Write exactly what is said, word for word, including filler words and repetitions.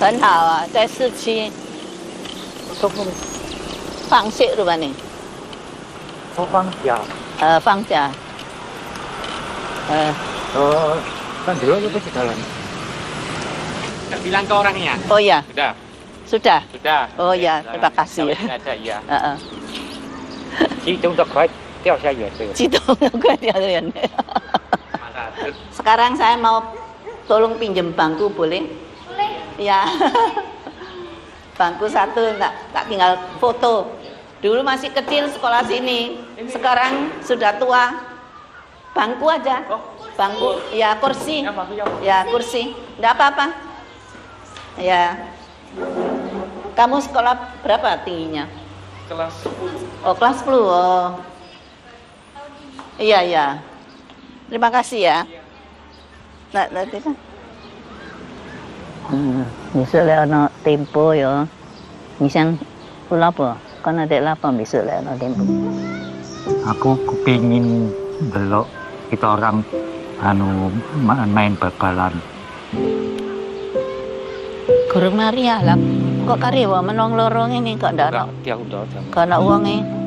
很好啊，在市区。放蟹了吧你？ 我放假。 呃，放假。呃。 Oh, kan dulu itu jalan. Nggak bilang ke orangnya? Oh ya. Sudah. Sudah. Sudah. Oh ya, terima kasih. Ada ya. 嗯嗯。 激动的快掉下眼泪。 激动的快掉下眼泪。Sekarang saya mau tolong pinjam bangku boleh? Boleh. Ya. Bangku satu tak tak tinggal foto. Dulu masih kecil sekolah sini. Sekarang sudah tua. Bangku aja. Bangku, ya kursi. Ya kursi. Enggak apa-apa. Ya. Kamu sekolah berapa tingginya? Kelas sepuluh. Oh, kelas sepuluh. Oh. Iya, iya. Terima kasih ya. Nah, nanti kan. Hmm, besok lah ada tempo ya. Misal pula apa? Kan ada lapang besok lah ada tempo. Aku kepingin belok kita orang anu main bal-balan. Guru Maria lah. Kok karyawan menong lorong ini kok ndak? Dia udah. Kok nak uangnya?